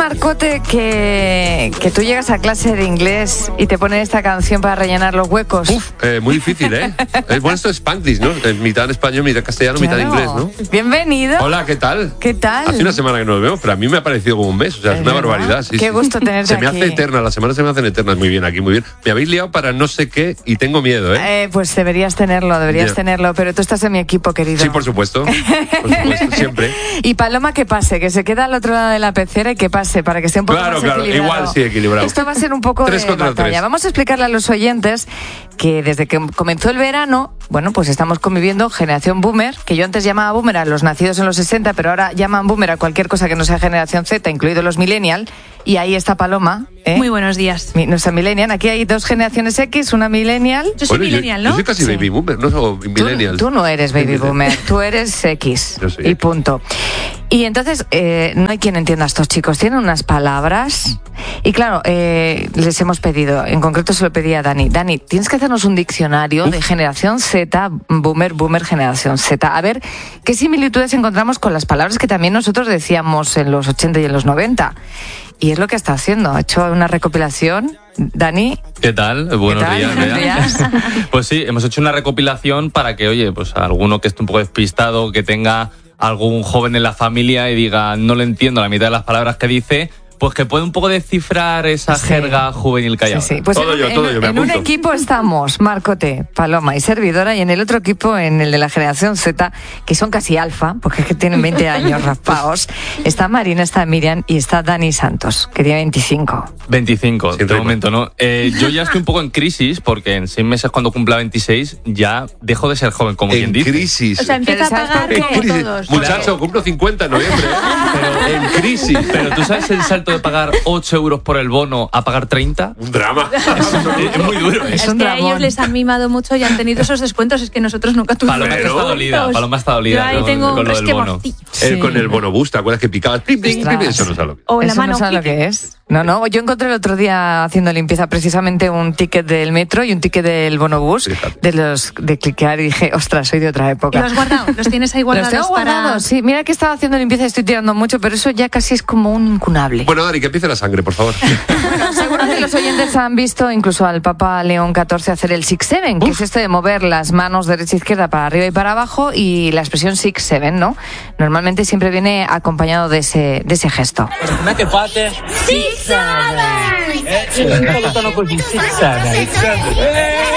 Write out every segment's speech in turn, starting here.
Marcote, que tú llegas a clase de inglés y te ponen esta canción para rellenar los huecos? Muy difícil, ¿eh? Bueno, esto es Spanglish, ¿no? Mitad en español, mitad en castellano, Claro. mitad en inglés, ¿no? Bienvenido. Hola, ¿qué tal? ¿Qué tal? Hace una semana que no nos vemos, pero a mí me ha parecido como un mes, o sea, es una verdad? barbaridad. Sí, Qué sí. gusto tenerte Se me aquí. hace eterna, las semanas se me hacen eternas. Muy bien, aquí, muy bien. Me habéis liado para no sé qué y tengo miedo, ¿eh? Pues deberías tenerlo, pero tú estás en mi equipo, querido. Sí, por supuesto, siempre. Y Paloma, que pase, que se queda al otro lado de la pecera y que pase, para que esté un poco más equilibrado. Igual sí, equilibrado. Esto va a ser un poco 3 de contra batalla. 3. Vamos a explicarle a los oyentes que desde que comenzó el verano, bueno, pues estamos conviviendo generación boomer, que yo antes llamaba boomer a los nacidos en los 60, pero ahora llaman boomer a cualquier cosa que no sea generación Z, incluidos los millennial, y ahí está Paloma. Muy buenos días. Nuestra millennial. Aquí hay 2 generaciones X, una millennial. Yo soy millennial, ¿no? Yo soy casi Sí. baby boomer, no soy millennial. Tú no eres baby boomer, tú eres X. Yo soy y X. punto. Y entonces, no hay quien entienda a estos chicos. Tienen unas palabras. Y claro, les hemos pedido, en concreto se lo pedí a Dani. Dani, tienes que hacernos un diccionario de generación Z, boomer, generación Z. A ver qué similitudes encontramos con las palabras que también nosotros decíamos en los 80 y en los 90. Y es lo que está haciendo. Ha hecho una recopilación. Dani. ¿Qué tal? Buenos ¿Qué tal? días. Buenos días. Pues sí, hemos hecho una recopilación para que, oye, pues alguno que esté un poco despistado, que tenga algún joven en la familia y diga, no le entiendo la mitad de las palabras que dice, pues que puede un poco descifrar esa jerga juvenil que hay ahora. Pues Todo yo, me en un apunto. equipo estamos Marcote, Paloma y servidora, y en el otro equipo, en el de la generación Z, que son casi alfa, porque es que tienen 20 años raspados, está Marina, está Miriam y está Dani Santos, que tiene 25. 25, Sin de ritmo. momento, ¿no? Yo ya estoy un poco en crisis, porque en 6 meses, cuando cumpla 26, ya dejo de ser joven, como quien En dice. crisis. O sea, empieza a pagar En como crisis. todos. Muchacho, cumplo 50 en noviembre. Pero en crisis. Pero ¿tú sabes el salto de pagar 8 euros por el bono a pagar 30? Un drama. Es muy duro. Es Es un que a dramón. ellos les han mimado mucho y han tenido esos descuentos, es que nosotros nunca tuvimos. Paloma está dolida, Paloma está Yo dolida ahí con, tengo con un lo del bono. resquemorcillo. Sí. Con el bonobús, ¿te acuerdas que picabas? Pim, pim, pim, Ostras. eso no sabe lo que. O en la Eso mano. no sabe lo que es. No, yo encontré el otro día haciendo limpieza precisamente un ticket del metro y un ticket del bonobús, Fíjate. de los de cliquear, y dije, ostras, soy de otra ¿Y época. lo has guardado? ¿Los tienes ahí Los guardados? tengo guardados, sí. Mira que estaba haciendo limpieza y estoy tirando mucho, pero eso ya casi es como un incunable. Bueno, Dani, que empiece la sangre, por favor. Bueno, seguro que los oyentes han visto incluso al Papa León XIV hacer el 6-7, que es esto de mover las manos derecha e izquierda para arriba y para abajo, y la expresión 6-7, ¿no? Normalmente siempre viene acompañado de ese gesto. Com'è che fate? 6-7! Salutano così, 6-7!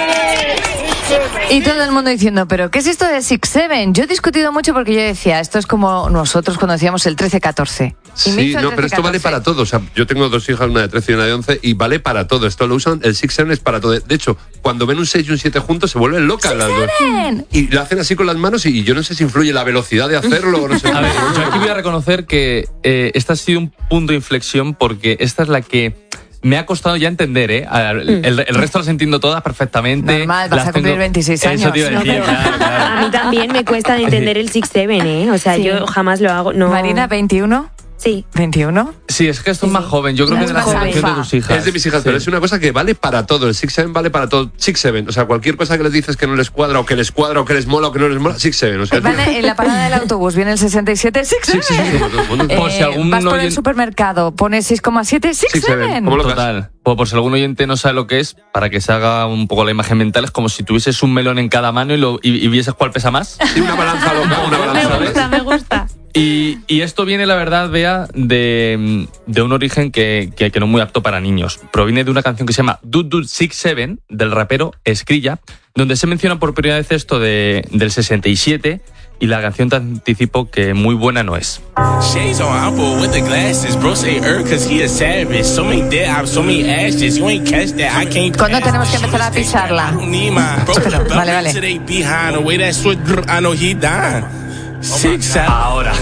Y todo el mundo diciendo, ¿pero qué es esto de 6-7? Yo he discutido mucho porque yo decía, esto es como nosotros cuando decíamos el 13-14. Sí, no, pero esto vale para todo. O sea, yo tengo 2 hijas, una de 13 y una de 11, y vale para todo. Esto lo usan, el 6-7 es para todo. De hecho, cuando ven un 6 y un 7 juntos, se vuelven locas las dos. Y lo hacen así con las manos, y yo no sé si influye la velocidad de hacerlo o no sé. A ver, yo aquí voy a reconocer que este ha sido un punto de inflexión, porque esta es la que me ha costado ya entender, ¿eh? El resto las entiendo todas perfectamente. Normal, vas Las a cumplir tengo- 26 Eso te iba a años. decir, No, pero claro, claro. a mí también me cuesta de entender el 6-7, ¿eh? O sea, Sí. yo jamás lo hago. No. Marina, 21. Sí. 21. Sí, es que esto es más joven. Yo creo que Es es de la más generación de alfa. tus hijas. Es de mis hijas, Sí. pero es una cosa que vale para todo. El 6-7 vale para todo. 6-7. O sea, cualquier cosa que les dices que no les cuadra, o que les cuadra, o que les mola, o que no les mola, 6-7. O sea, Vale, en la parada del autobús viene el 67, 6-7. sí, como todo el mundo. Por si algún vas por el oyente- supermercado, pones 6,7, 6-7. ¿Cómo lo Total. Por si algún oyente no sabe lo que es, para que se haga un poco la imagen mental, es como si tuvieses un melón en cada mano y vieses cuál pesa más. Sí, una balanza loca, una balanza. Me gusta. Y esto viene, la verdad, Bea, de un origen que no es muy apto para niños. Proviene de una canción que se llama Dude Dude 6-7, del rapero Skrilla, donde se menciona por primera vez esto del 67, y la canción te anticipo que muy buena no es. Shades on Apple with the glasses. Bro say cause he a savage. So many dead ops, so many ashes. You ain't catch that, I can't. ¿Cuándo tenemos que empezar a pisarla? Vale, vale. Behind the way that switch, I know he dying. 6-7. Ahora.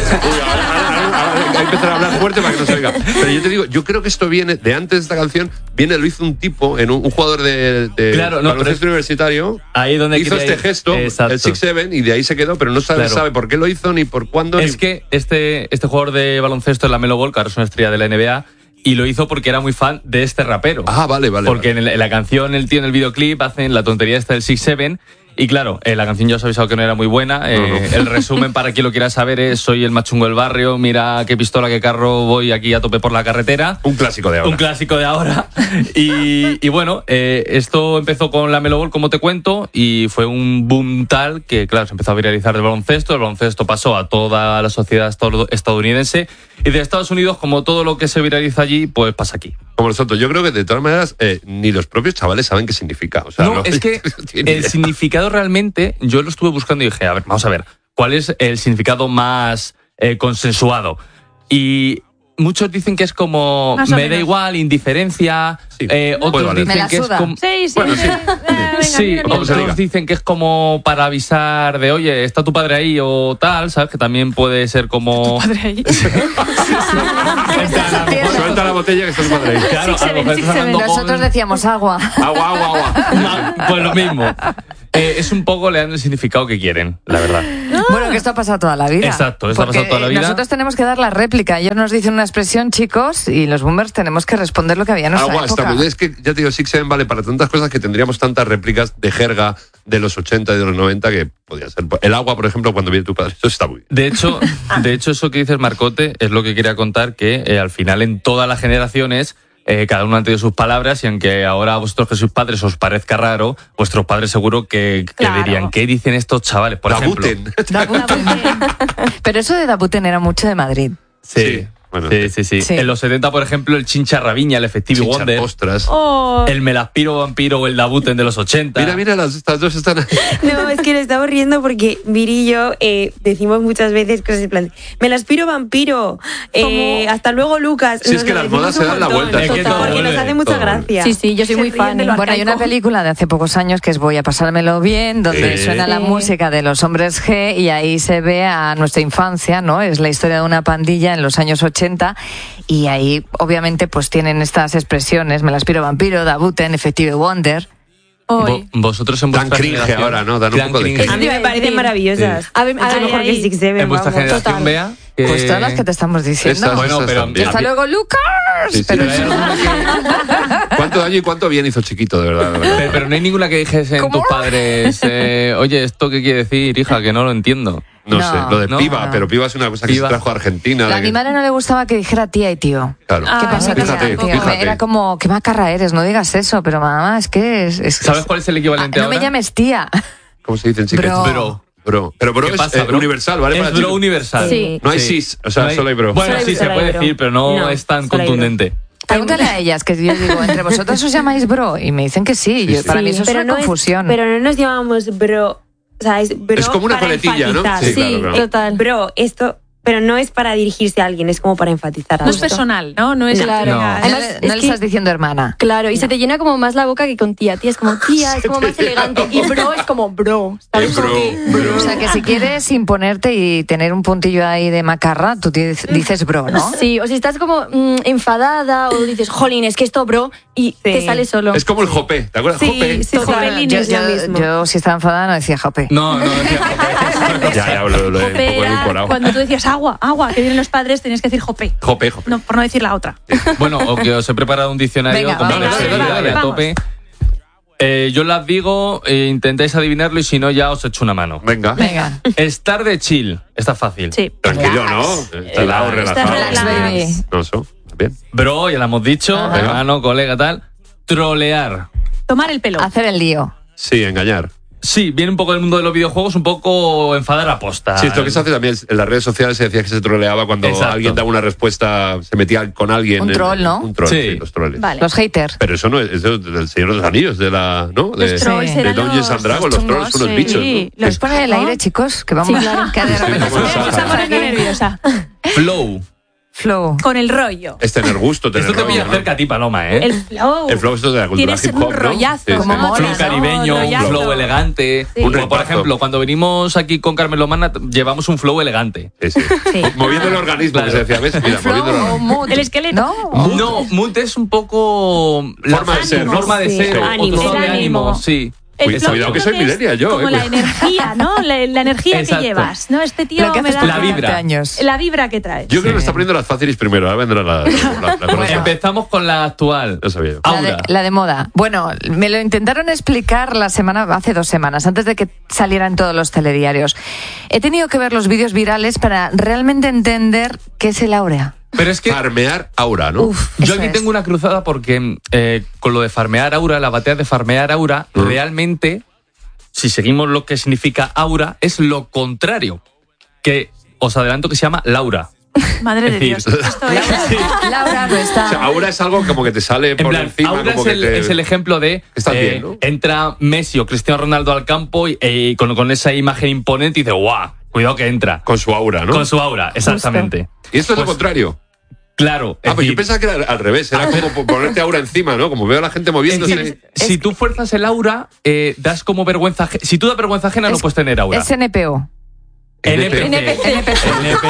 Hay que empezar a hablar fuerte para que no se oiga. Pero yo te digo, yo creo que esto viene de antes de esta canción. Lo hizo un tipo, un jugador de Claro, no, baloncesto pero es- universitario. Ahí donde hizo quería este ir. gesto, Exacto. el 6-7, y de ahí se quedó, pero no Claro. sabe por qué lo hizo, ni por cuándo. Es ni... que este jugador de baloncesto es la Melo Ball, que ahora es una estrella de la NBA, y lo hizo porque era muy fan de este rapero. Ah, vale. Porque en la canción, el tío en el videoclip hacen la tontería esta del 6-7, Y claro, la canción ya os he avisado que no era muy buena. El resumen, para quien lo quiera saber, es: soy el más chungo del barrio, mira qué pistola, qué carro, voy aquí a tope por la carretera. Un clásico de ahora. Un clásico de ahora. Y bueno, esto empezó con la Melo Ball, como te cuento, y fue un boom tal que, claro, se empezó a viralizar el baloncesto pasó a toda la sociedad estadounidense, y de Estados Unidos, como todo lo que se viraliza allí, pues pasa aquí. Como nosotros, yo creo que de todas maneras ni los propios chavales saben qué significa. O sea, no, es que el significado realmente, yo lo estuve buscando y dije, a ver, vamos a ver, ¿cuál es el significado más consensuado? Y muchos dicen que es como me da igual, indiferencia. Sí. Otros dicen que es como. Sí. Bueno, sí. Sí, otros dicen que es como para avisar de, oye, ¿está tu padre ahí o tal? ¿Sabes? Que también puede ser como. ¿Tu padre ahí? Suelta la botella que está tu padre ahí. Claro, nosotros decíamos agua. Agua. Pues lo mismo. Es un poco, le dan el significado que quieren, la verdad. Bueno, que esto ha pasado toda la vida. Exacto, esto ha pasado toda la vida. Nosotros tenemos que dar la réplica. Ellos nos dicen una expresión, chicos, y los boomers tenemos que responder lo que había en nuestra época. Es que, ya te digo, Six Seven vale para tantas cosas que tendríamos tantas réplicas de jerga de los 80 y de los 90 que podía ser. El agua, por ejemplo, cuando viene tu padre. Eso está muy bien. De hecho, eso que dices, Marcote, es lo que quería contar, que al final en todas las generaciones cada uno ha tenido sus palabras, y aunque ahora a vosotros que sois padres os parezca raro, vuestros padres seguro que dirían, ¿qué dicen estos chavales? Por Dabuten. ejemplo. Pero eso de Dabuten era mucho de Madrid. Sí. Bueno, sí. En los 70, por ejemplo, el Chincharraviña, el Effective Wonder. Ostras. El Me las piro vampiro o el Dabuten de los 80. Mira, estas dos están ahí. No, es que nos estamos riendo porque Viri y yo decimos muchas veces cosas en plan, me las piro vampiro, hasta luego Lucas. Si es que las modas se dan la vuelta. Es que todo porque vuelve, nos hace mucha todo gracia. Sí, yo soy muy fan. Bueno, hay una película de hace pocos años que es Voy a pasármelo bien, donde suena la música de los Hombres G, y ahí se ve a nuestra infancia, ¿no? Es la historia de una pandilla en los años 80, y ahí obviamente pues tienen estas expresiones: me las piro vampiro, Dabuten, Effective Wonder. Vosotros en Dan vuestra cringe generación ahora, ¿no? Dan un poco de cringe. A mí me parecen maravillosas. A ver, mejor que Six Seven. En vuestra generación, Bea. Pues todas las que te estamos diciendo. Bueno, pero hasta luego, Lucas. Sí, pero ¿Cuánto daño y cuánto bien hizo Chiquito, de verdad? Pero no hay ninguna que dijesen tus padres, oye, ¿esto qué quiere decir, hija? Que no lo entiendo. No sé, lo de piba, no. pero piba es una cosa que se trajo a Argentina. A mi madre no le gustaba que dijera tía y tío. Claro. ¿Qué pasa, Fíjate. Era como, qué macarra eres, no digas eso, pero mamá, es que ¿Sabes cuál es el equivalente no ahora? me llames tía. ¿Cómo se dice en chiquito? Bro. Pero bro ¿Qué es pasa, bro? universal, ¿vale? Es Para bro chicos. universal. Sí. No hay cis, o sea, solo hay bro. Bueno, sí, se puede bro. decir, pero no es tan solo hay bro. contundente. Pregúntale a ellas, que yo digo, ¿entre vosotros os llamáis bro? Y me dicen que sí. Para mí eso es una confusión. Pero no nos llamamos bro. O sea, es bro. Es como una para coletilla, ¿no? enfatizar. Sí, claro. Total. Bro, esto. Pero no es para dirigirse a alguien, es como para enfatizar. No es personal, ¿no? No es Claro. No. Además, no le que- estás diciendo hermana. Claro, y se te llena como más la boca que con tía. Tía es como tía, es como más elegante. Y bro es como bro. ¿Sabes? Como que- O sea, que si quieres imponerte y tener un puntillo ahí de macarra, tú dices bro, ¿no? Sí, o si estás como enfadada o dices, jolín, es que esto bro, y te sale solo. Es como el jope, ¿te acuerdas? Jope. Sí, Jopelín es lo mismo. Yo, si estaba enfadada, no decía jope. No, decía Ya, lo he un Jope poco era edulcorado. cuando tú decías agua, que vienen los padres, tenías que decir jope. Jope. No, por no decir la otra. Bueno, o que os he preparado un diccionario Venga, como venga, de venga, seguida, de vamos. tope. Yo las digo, intentáis adivinarlo y si no ya os echo una mano. Venga. Venga. Estar de chill, está fácil. Sí. Tranquilo, ¿no? Relajado, relajado. relax, baby. No, eso. Bien. Bro, ya lo hemos dicho, Ajá. hermano, colega, tal. Trolear. Tomar el pelo. Hacer el lío. Sí, engañar. Sí, viene un poco del mundo de los videojuegos, un poco enfadar a posta. Sí, esto que se hace también en las redes sociales se decía que se troleaba cuando Exacto. alguien daba una respuesta, se metía con alguien. Un troll, ¿no? Un troll, Sí. sí, los troles. Vale. Los haters. Pero eso no es del Señor de los Anillos, de la, ¿no? De, Los trolls de eran Dungeons and Dragons, los trolls son los bichos, sí. ¿no? Los pone en el aire, chicos, que vamos que de repente Sí, sí, Se pone nerviosa. Flow. flow. Con el rollo. Es tener gusto, tener Esto te rollo, pilla ¿no? cerca a ti, Paloma, ¿eh? El flow. El flow esto de la cultura Tienes hip hop, un ¿no? rollazo. Sí, Como sí. mola, Flow ¿no? caribeño, un Rollazo. flow elegante. Sí. Un Como por reparto. ejemplo, cuando venimos aquí con Carmen Lomana, llevamos un flow elegante. Sí, sí. Sí. Moviendo el organismo, Claro. que se decía, ¿ves? Mira, Flow moviendo el o organismo. mood. El esqueleto. ¿No? No, mood es un poco... Forma de ser, ¿no? Forma de Sí. ser, o Ánimo. tono de El ánimo, ánimo. sí. Cuidado que soy millennial yo. Como la energía, ¿no? La energía que llevas, ¿no? Este tío lo que me da la vibra. Años. La vibra que traes. Yo creo que está poniendo las fáciles primero, ahora vendrá la Bueno, empezamos con la actual. No sabía yo. Aura. La de moda. Bueno, me lo intentaron explicar hace 2 semanas, antes de que salieran todos los telediarios. He tenido que ver los vídeos virales para realmente entender qué es el Aura. Pero es que Farmear aura, ¿no? yo aquí tengo una cruzada porque con lo de farmear aura, la batalla de farmear aura, realmente, si seguimos lo que significa aura, es lo contrario. Que os adelanto que se llama Laura. Madre de Dios. Esto es... Laura no está. O sea, aura es algo como que te sale por encima. Aura como es el ejemplo de Estás bien, ¿no? entra Messi o Cristiano Ronaldo al campo y con esa imagen imponente y dice, ¡guau! Cuidado que entra. Con su aura, ¿no? Con su aura, exactamente. Y esto es lo Pues, contrario. Claro. Pues yo pensaba que era al revés, era como ponerte aura encima, ¿no? Como veo a la gente moviéndose. Si tú fuerzas el aura, das como vergüenza. Si tú das vergüenza ajena, no puedes tener aura. Es NPO. NPC.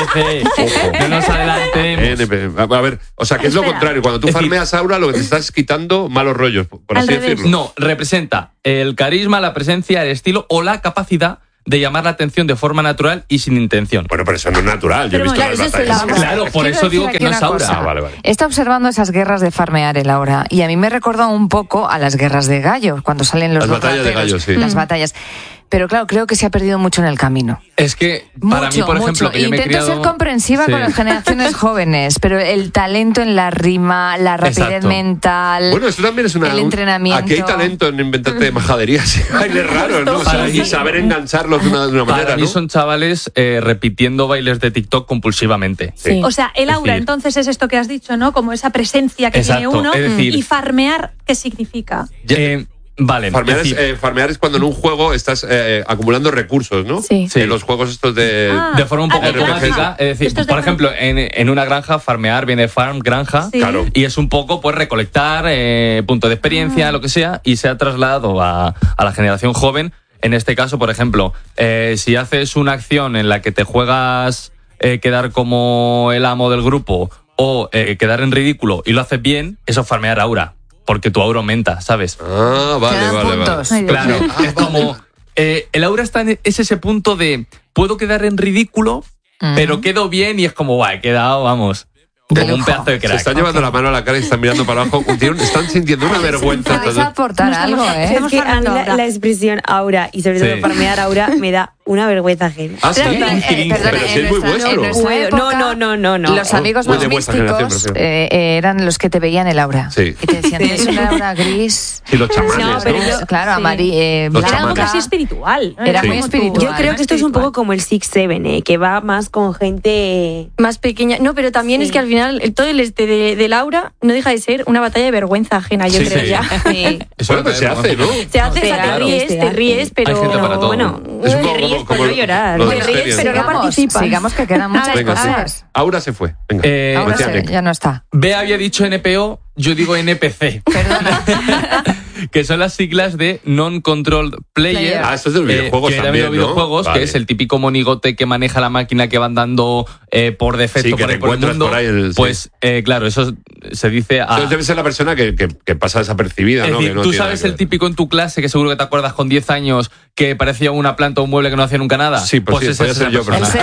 No nos adelantemos. A ver, o sea, que es lo contrario. Cuando tú farmeas aura, lo que te estás quitando malos rollos, por así decirlo. No, representa el carisma, la presencia, el estilo o la capacidad de llamar la atención de forma natural y sin intención. Bueno, pero eso no es natural. Yo he visto claro, las batallas. Claro, por eso digo que no es aura. Vale. He estado observando esas guerras de farmear el Aura y a mí me recuerda un poco a las guerras de gallos, cuando salen los Las batallas de rateros, gallos, sí. Las batallas. Pero claro, creo que se ha perdido mucho en el camino. Es que para mí, por ejemplo, que yo me he Intento criado... ser comprensiva con las generaciones jóvenes, pero el talento en la rima, la rapidez mental, bueno, esto también es el entrenamiento. Aquí hay talento en inventarte majaderías y bailes raros, ¿no? Para Y saber engancharlos de una manera, Para mí ¿no? son chavales repitiendo bailes de TikTok compulsivamente. Sí. O sea, el aura, decir, entonces es esto que has dicho, ¿no? Como esa presencia que Exacto, tiene uno. es decir, y farmear, ¿qué significa? Vale. Farmear es cuando en un juego estás acumulando recursos, ¿no? Sí. En los juegos estos de... de forma un poco de granja. automática. Es decir, Esto es de por ejemplo, en una granja, farmear viene de farm, granja. Sí. Claro. Y es un poco, pues, recolectar punto de experiencia, lo que sea, y se ha trasladado a la generación joven. En este caso, por ejemplo, si haces una acción en la que te juegas quedar como el amo del grupo o quedar en ridículo y lo haces bien, eso es farmear aura. Porque tu aura aumenta, ¿sabes? Ah, vale. Puntos. Ay, Dios. Claro, es como... el aura es ese punto de puedo quedar en ridículo, pero quedo bien y es como, guay, he quedado, vamos, como un pedazo de crack. Se están llevando la mano a la cara y están mirando para abajo. Están sintiendo una vergüenza. Podéis aportar algo, ¿eh? Es que a mí la expresión aura y sobre todo Sí. farmear aura me da una vergüenza ajena. Ah, sí. Perdona, Pero si es muy vuestro. en nuestra Bueno, época, no. Los amigos Muy más de vuestra místicos generación, eran los que te veían el aura. Sí. Y te decían, tienes una aura gris. Y los chamanes, No, pero ¿no? yo- Claro, sí. amarillo, Los Era algo blanca. casi espiritual. ¿no? Era muy como espiritual. Yo creo que esto es un poco como el 6-7, que va más con gente... Más pequeña. No, pero también Sí. es que al final todo el de Laura no deja de ser una batalla de vergüenza ajena, yo Sí, creo sí. ya. Eso Bueno, pero se hace, ¿no? Se hace, o sea, Claro. te ríes, pero... Hay gente para todo. Bueno, Es un te poco ríes por como no llorar. lo de Te las ríes, series. pero no participas. Sigamos que quedan muchas Venga, sí. cosas. Aura se fue. Venga. Ahora Decía Nick. ya no está. Bea había dicho NPO, yo digo NPC. Perdona. Que son las siglas de Non-Controlled Player. Ah, esto es de los videojuegos que también, de los ¿no? videojuegos, Vale. que es el típico monigote que maneja la máquina que van dando por defecto Sí, que por te ahí por el encuentras mundo. por ahí sí. Pues, claro, eso se dice a... Entonces debe ser la persona que pasa desapercibida, Es ¿no? decir, Que no tú tiene sabes nada el que ver. típico en tu clase, que seguro que te acuerdas con 10 años, que parecía una planta o un mueble que no hacía nunca nada. Sí, pues sí, esa podía es ser esa yo, pero persona. El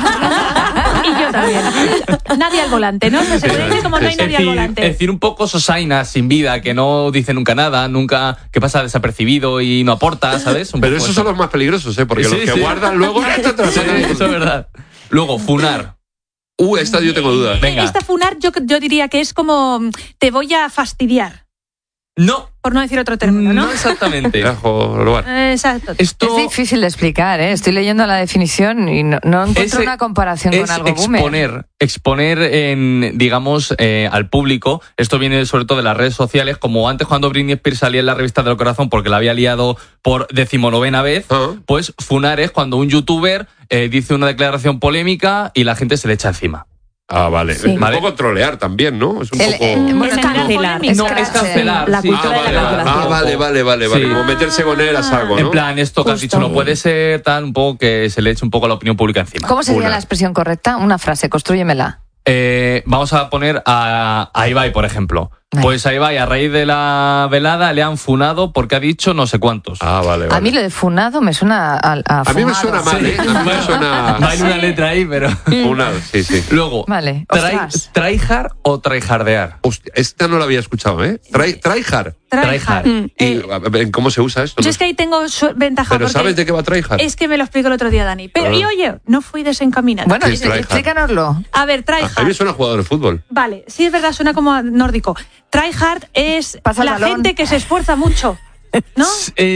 Z. Y yo también. Nadie al volante, ¿no? Se puede decir como no hay Sí, nadie al Es volante. decir, un poco Sosaina, sin vida, que no dice nunca nada, que pasa desapercibido y no aporta, ¿sabes? Un Pero poco esos eso. son los más peligrosos, ¿eh? Porque Sí, los que sí. guardan luego... Sí, eso es verdad. Luego, funar. Esta yo tengo dudas. Venga. Esta funar yo diría que es como te voy a fastidiar, No, por no decir otro término, ¿no? no exactamente. Dejo lugar. Exacto. Esto Es difícil de explicar, ¿eh? Estoy leyendo la definición y no encuentro Ese- una comparación es con algo boomer. exponer en, digamos, al público. Esto viene sobre todo de las redes sociales, como antes cuando Britney Spears salía en la revista del corazón porque la había liado por 19ª vez, pues funar es cuando un youtuber dice una declaración polémica y la gente se le echa encima. Ah, vale. Sí. Un Vale. poco trolear también, ¿no? Es un El- poco... bueno, Es no, cancelar. No, es cancelar. La sí. cultura de la cancelación. vale. Sí. Como meterse con él a saco, ¿no? En plan, esto que has Justo. dicho no puede ser, tal, un poco que se le eche un poco a la opinión pública encima. ¿Cómo sería Una. la expresión correcta? Una frase, constrúyemela. Vamos a poner a Ibai, por ejemplo. Pues ahí va, y a raíz de la velada le han funado porque ha dicho no sé cuántos. Ah, vale. A mí lo de funado me suena a mí me fumado. suena mal, ¿eh? A mí me suena... Va en una letra ahí, pero... Funado, sí. Luego, Vale, ostras. tryhard o tryhardear. Hostia, esta no la había escuchado, ¿eh? Tryhard. Tryhard. ¿Y ¿cómo se usa esto? Yo es que ahí tengo ventaja. ¿Pero porque sabes de qué va tryhard? Es que me lo explicó el otro día Dani. Pero, y oye, no fui desencaminada. Bueno, ¿Qué es tryhard? explícanoslo. A ver, tryhard. A mí me suena jugador de fútbol. Vale, sí es verdad, suena como nórdico. Tryhard es Pasa el la balón. gente que se esfuerza mucho, ¿no?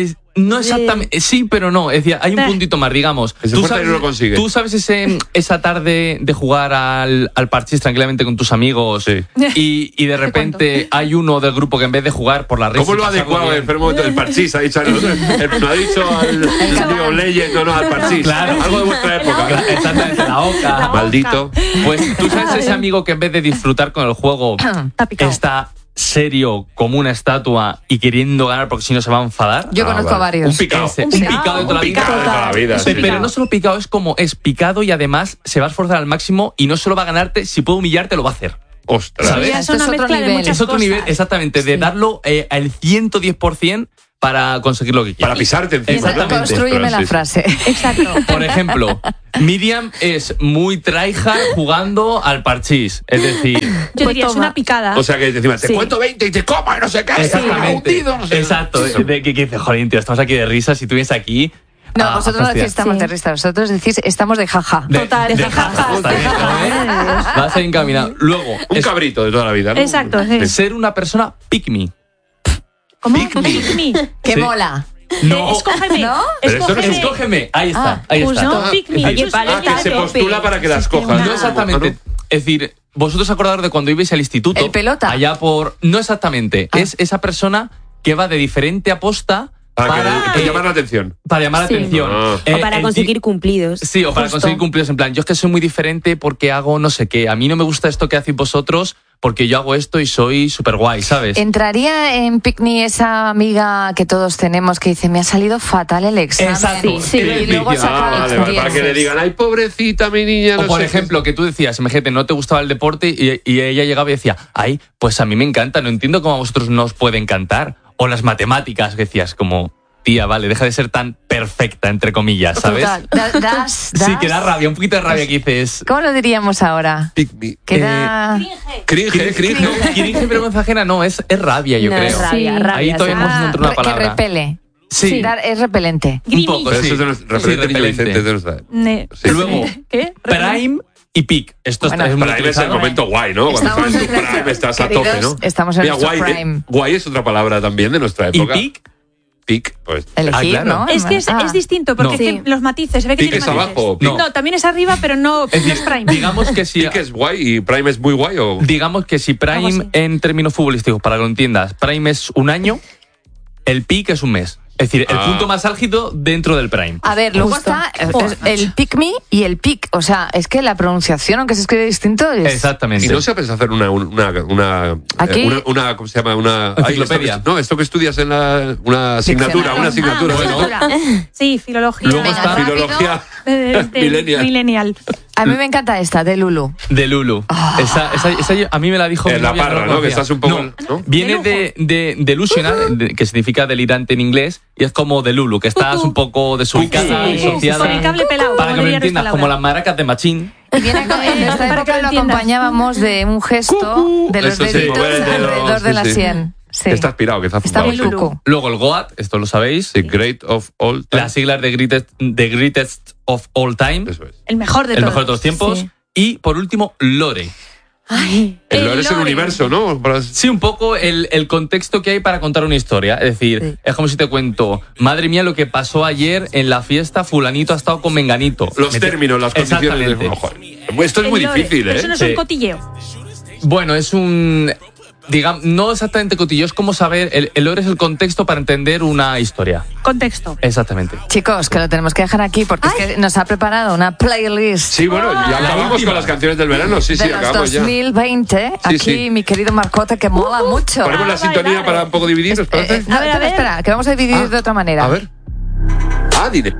No exactamente, sí, pero no. Es decir, hay un puntito más, digamos. Que se esfuerza y no lo consigue. Tú sabes esa tarde de jugar al parchís tranquilamente con tus amigos Sí. y de repente hay uno del grupo que en vez de jugar por la risa... ¿Cómo lo ha adecuado el enfermo del parchís? Ha dicho, no ha dicho al League of Legends, no, al parchís. Claro. Algo de vuestra época. Exactamente, la oca. Maldito. Pues tú sabes ese amigo que en vez de disfrutar con el juego Está picado. está serio como una estatua y queriendo ganar porque si no se va a enfadar. Yo conozco a varios. Un picado. Un picado de toda la vida. Picado de toda la vida, sí. Pero no solo picado, es picado y además se va a esforzar al máximo y no solo va a ganarte, si puede humillarte lo va a hacer. Ostras. ¿Sabes? Ya Esto es una es otro mezcla de nivel. muchas Es otro cosas. nivel, exactamente, de darlo al 110% para conseguir lo que quieres. Para pisarte encima. Exactamente. ¿no? Constrúyeme Ostras, la sí. frase. Exacto. Por ejemplo, Miriam es muy tryhard jugando al parchís. Es decir, Yo diría, es toma. una picada. O sea que encima te Sí. cuento 20 y te como y no sé qué. exactamente. hundido, no sé. Exacto. De que dices, joder, tío, estamos aquí de risas y tú vienes aquí. No, a vosotros no fastidiar. decís estamos de risa, vosotros decís estamos de jaja. Total, de jaja. jaja, también, ¿eh? Vas a ir encaminado. Luego, Un cabrito de toda la vida, ¿no? Exacto, sí. ser una persona pick me. ¿Cómo? Pick me. Pick me. Que Sí. mola. No. Escógeme. ¿No? Pero eso no es- Escógeme. Ahí está, ahí Pues está. no, pick me. Es decir, Oye, vale, Ah, que se postula para que las cojas. No exactamente. Es decir, vosotros acordaros de cuando ibais al instituto. El pelota. Allá por. No exactamente. Es esa persona que va de diferente a posta Para que llamar la atención. para llamar Sí. la atención. Ah. O para el conseguir ti- cumplidos. Sí, o para Justo. conseguir cumplidos en plan, yo es que soy muy diferente porque hago no sé qué. A mí no me gusta esto que hacéis vosotros porque yo hago esto y soy súper guay, ¿sabes? ¿Entraría en Picnic esa amiga que todos tenemos que dice, me ha salido fatal el examen? Exacto. Sí, El y luego vicio. saca Ah, vale, para que le digan, ay, pobrecita mi niña. O no por sé ejemplo, que tú decías, imagínate, no te gustaba el deporte y ella llegaba y decía, ay, pues a mí me encanta, no entiendo cómo a vosotros no os puede encantar. O las matemáticas, que decías, como, tía, vale, deja de ser tan perfecta, entre comillas, ¿sabes? Total. Das. Sí, que da rabia, un poquito de rabia que dices. ¿Cómo lo diríamos ahora? Pick me. Que da... Cringe. Cringe y vergüenza ajena no, es rabia, yo No, creo. es rabia, rabia, Ahí todavía no hemos encontrado una que palabra. repele. Sí. Es repelente. Un poco, Pero sí. eso es de nuestro referente Sí, niño repelente. Vicente, es de nuestra. Sí. Luego, ¿Qué? Prime y Peak. Esto Bueno, es muy Prime es el utilizado. momento guay, ¿no? Cuando Estamos estás en tu en prime, estás a queridos, tope, ¿no? estamos en Mira, nuestro guay, prime. guay es otra palabra también de nuestra Y época. Peak, Peak, pues. Elegir, claro. ¿no? Es que es distinto, porque No. es que Sí. los matices, se ve que Pique tiene es matices. abajo, No. No, también es arriba, pero no es no es decir, prime. digamos que si... Peak es guay y Prime es muy guay o. Digamos que si Algo Prime, así. en términos futbolísticos, para que lo entiendas, Prime es un año, el Peak es un mes. Es decir, el Ah. punto más álgido dentro del Prime. A ver, luego Justo. está Joder, el pick me y el pick. O sea, es que la pronunciación, aunque se escribe distinto, es... Exactamente. Y no se pensa hacer una Aquí- ¿cómo se llama? Una Enciclopedia. esto esto que estudias en una asignatura, Diccionario. Sí, filología. Luego Venga, está rápido. filología Millennial. millennial. A mí me encanta esta, de Lulu. De Lulu. Esa a mí me la dijo mi En la novia, parra, la ¿no? Que conocía. estás un poco. No, ¿no? viene de delusional, que significa delirante en inglés, y es como de Lulu, que estás un poco desubicada, Sí, disociada. con el cable pelado. Para que como me diría entiendas, nuestra como Laura. las maracas de Machín. Y viene en Para esta que época lo lo entiendas. acompañábamos de un gesto de los Eso sí, deditos mover el dedo, alrededor de sí, la sí. sien. Sí. Que está aspirado, que está Está muy zumbado, sí. loco. Luego el GOAT, esto lo sabéis. The Great of All Time. Las siglas de Greatest of All Time. Eso es. El mejor de El todos. mejor de todos los tiempos. Sí. Y por último, Lore. El lore es el lore. universo, ¿no? Sí, un poco el contexto que hay para contar una historia. Es decir, es como si te cuento, madre mía, lo que pasó ayer en la fiesta, fulanito ha estado con menganito. Los términos, las condiciones. Exactamente. Oh, joder. Esto es El muy lore. difícil, Pero ¿eh? eso no es Sí. un cotilleo. Bueno, es un... Digamos, no exactamente cotillo, es como saber, el lore es el contexto para entender una historia. Contexto. Exactamente. Chicos, que lo tenemos que dejar aquí porque es que nos ha preparado una playlist Sí, bueno, ya acabamos última. con las canciones del verano. Sí, de sí, los acabamos ya. 2020. Sí, Aquí, sí. mi querido Marcota, que mola mucho. Ponemos la Vale, sintonía vale. para un poco dividir, ¿os parece? No, A ver, a ver. espera, que vamos a dividir de otra manera. A ver. Dile.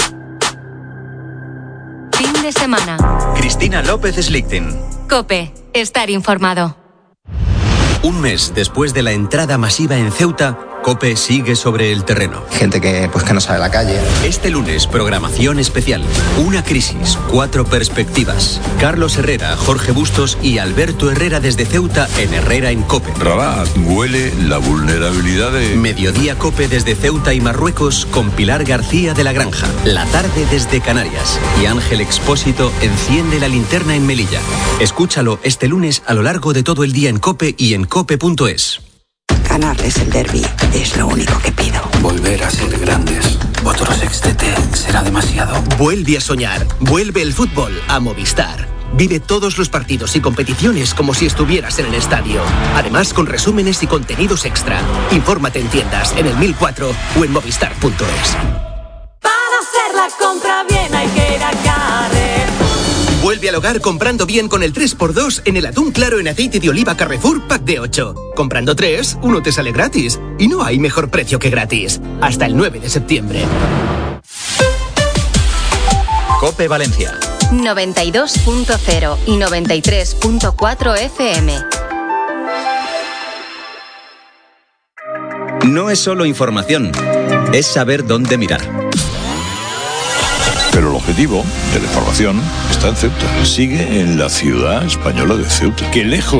Fin de semana. Cristina López Slichting. Cope. Estar informado. Un mes después de la entrada masiva en Ceuta, COPE sigue sobre el terreno. Gente que no sale a la calle. Este lunes, programación especial. Una crisis, 4 perspectivas. Carlos Herrera, Jorge Bustos y Alberto Herrera desde Ceuta en Herrera en COPE. Rabat, huele la vulnerabilidad de... Mediodía COPE desde Ceuta y Marruecos con Pilar García de la Granja. La tarde desde Canarias. Y Ángel Expósito enciende la linterna en Melilla. Escúchalo este lunes a lo largo de todo el día en COPE y en cope.es. Ganarles el derbi es lo único que pido. Volver a ser grandes. Otro sextete será demasiado. Vuelve a soñar. Vuelve el fútbol a Movistar. Vive todos los partidos y competiciones como si estuvieras en el estadio. Además, con resúmenes y contenidos extra. Infórmate en tiendas, en el 1004 o en movistar.es. Para hacer la compra bien hay que ir a Carrefour. Vuelve al hogar comprando bien con el 3x2 en el atún claro en aceite de oliva Carrefour Pack de 8. Comprando 3, uno te sale gratis. Y no hay mejor precio que gratis. Hasta el 9 de septiembre. COPE Valencia. 92.0 y 93.4 FM. No es solo información, es saber dónde mirar. Pero el objetivo de la información está en Ceuta. Sigue en la ciudad española de Ceuta, que lejos